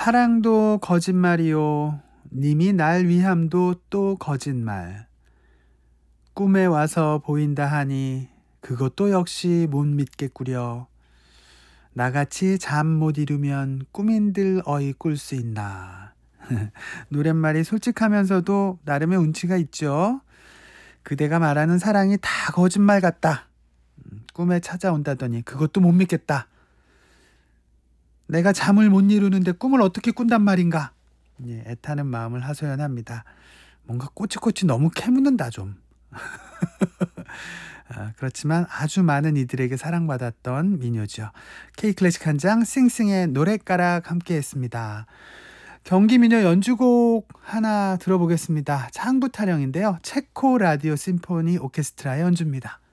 사랑도 거짓말이요. 님이 날 위함도 또 거짓말. 꿈에 와서 보인다 하니 그것도 역시 못 믿겠구려. 나같이 잠 못 이루면 꿈인들 어이 꿀 수 있나. 노랫말이 솔직하면서도 나름의 운치가 있죠. 그대가 말하는 사랑이 다 거짓말 같다. 꿈에 찾아온다더니 그것도 못 믿겠다. 내가 잠을 못 이루는데 꿈을 어떻게 꾼단 말인가. 예, 애타는 마음을 하소연합니다. 뭔가 꼬치꼬치 너무 캐묻는다 좀. 그렇지만 아주 많은 이들에게 사랑받았던 민요죠. K클래식 한 장 싱싱의 노랫가락 함께 했습니다. 경기민요 연주곡 하나 들어보겠습니다. 창부 타령인데요. 체코 라디오 심포니 오케스트라의 연주입니다.